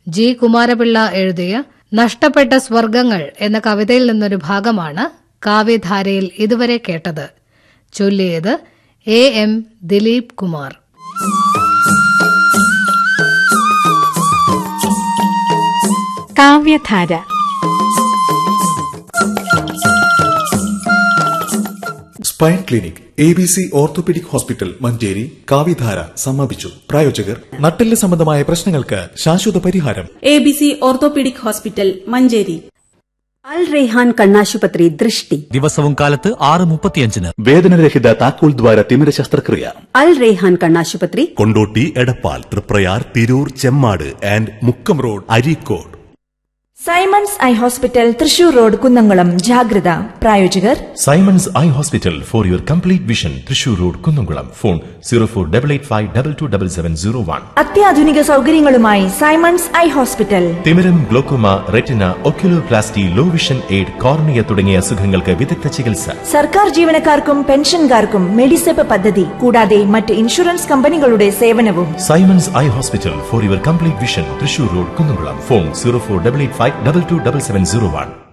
G Kumara Pillai എഴുതിയ നഷ്ടപ്പെട്ട സ്വർഗങ്ങൾ എന്ന കവിതയിൽ നിന്നൊരു ഭാഗമാണ് കാവ്യധാരയിൽ ഇതുവരെ കേട്ടത്. ചൊല്ലിയത് AM ദിലീപ് കുമാർ. കാവ്യധാര spine clinic ABC orthopaedic hospital Manjeri കാവ്യധാര സമാപിച്ചു. പ്രായോജകർ നട്ടെല്ല് സംബന്ധമായ പ്രശ്നങ്ങൾക്ക് ശാശ്വത പരിഹാരം. ABC orthopaedic hospital Manjeri. അൽ റെയ്ഹാൻ കണ്ണാശുപത്രി ദൃഷ്ടി ദിവസവും കാലത്ത് 6:35. വേദനരഹിത താക്കോൽ ദ്വാര തിമിര ശസ്ത്രക്രിയ. അൽ റെയ്ഹാൻ കണ്ണാശുപത്രി Kondotty, Edappal, Triprayar, Tirur, Chemmad and Mukkam road, Areekode. Symons eye hospital Thrissur road Kunnamkulam. ജാഗ്രത. പ്രായോജകർ Symons eye hospital for your complete vision. Thrissur road, Kunnamkulam. Phone 0488522701. അത്യാധുനിക സൗകര്യങ്ങളുമായി സൈമൺസ് ഐ ഹോസ്പിറ്റൽ. തിമിരം, glaucoma, retina, oculoplasty, low vision aid, cornea തുടങ്ങിയ അസുഖങ്ങൾക്ക് വിദഗ്ധ ചികിത്സ. സർക്കാർ ജീവനക്കാർക്കും പെൻഷൻകാർക്കും മെഡിസെപ്പ് പദ്ധതി കൂടാതെ മറ്റ് ഇൻഷുറൻസ് കമ്പനികളുടെ സേവനവും. Symons eye hospital for your complete vision. Thrissur road, Kunnamkulam. Phone 0488522701.